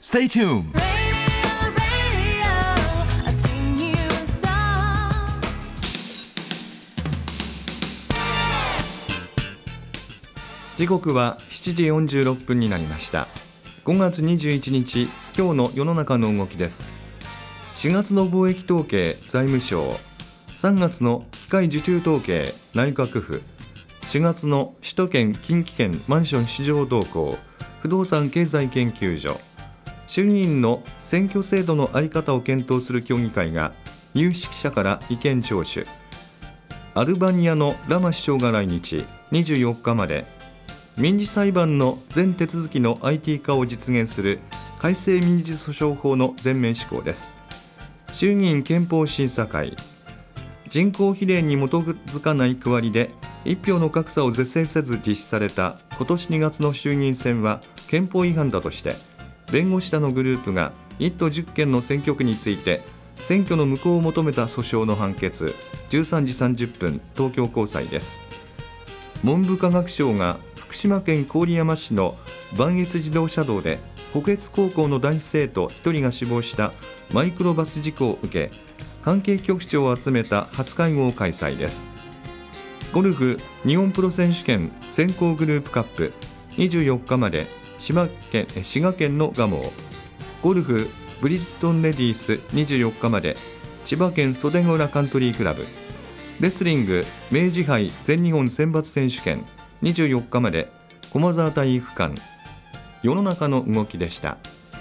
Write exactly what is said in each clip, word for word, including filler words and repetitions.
Stay tuned. 時刻はしちじよんじゅうろっぷんになりました。ごがつにじゅういちにち、今日の世の中の動きです。しがつの貿易統計財務省、さんがつの機械受注統計内閣府、しがつの首都圏近畿圏マンション市場動向不動産経済研究所、衆議院の選挙制度の在り方を検討する協議会が有識者から意見聴取、アルバニアのラマ首相が来日、にじゅうよっかまで民事裁判の全手続きの アイティー 化を実現する改正民事訴訟法の全面施行です。衆議院憲法審査会、人口比例に基づかない区割りで一票の格差を是正せず実施された今年にがつの衆議院選は憲法違反だとして、弁護士らのグループがいっ都じゅっけんの選挙区について選挙の無効を求めた訴訟の判決、じゅうさんじさんじゅっぷん東京高裁です。文部科学省が福島県郡山市の磐越自動車道で北越高校の男子生徒ひとりが死亡したマイクロバス事故を受け、関係局長を集めた初会合を開催です。ゴルフ日本プロ選手権先行グループカップ、にじゅうよっかまで滋賀県、滋賀県の蒲生、ゴルフブリヂストンレディースにじゅうよっかまで千葉県袖ケ浦カントリークラブ、レスリング明治杯全日本選抜選手権にじゅうよっかまで駒沢体育館。世の中の動きでした。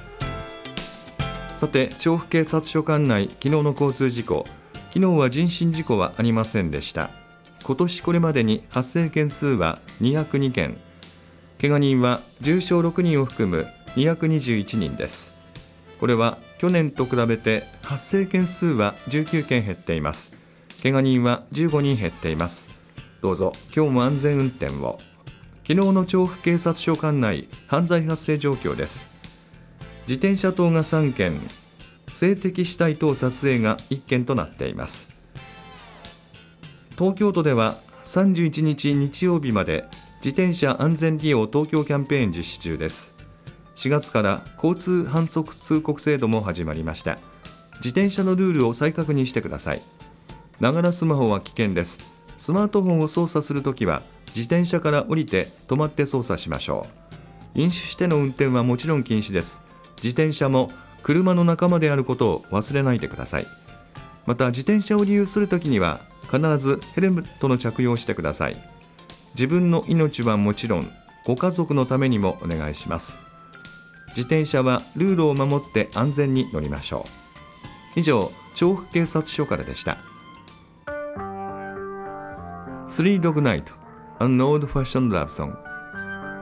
さて、調布警察署管内昨日の交通事故、昨日は人身事故はありませんでした。今年これまでに発生件数はにひゃくにけん、怪我人は重傷ろくにんを含むにひゃくにじゅういちにんです。これは去年と比べて発生件数はじゅうきゅうけん減っています。怪我人はじゅうごにん減っています。どうぞ今日も安全運転を。昨日の調布警察署管内犯罪発生状況です。自転車盗がさんけん、性的死体等撮影がいっけんとなっています。東京都ではさんじゅういちにち日曜日まで自転車安全利用東京キャンペーン実施中です。しがつから交通反則通告制度も始まりました。自転車のルールを再確認してください。ながらスマホは危険です。スマートフォンを操作するときは自転車から降りて止まって操作しましょう。飲酒しての運転はもちろん禁止です。自転車も車の仲間であることを忘れないでください。また自転車を利用するときには必ずヘルメットの着用をしてください。自分の命はもちろんご家族のためにもお願いします。自転車はルールを守って安全に乗りましょう。以上、調布警察署からでした。スリードッグナイト、An Old Fashioned Love Song。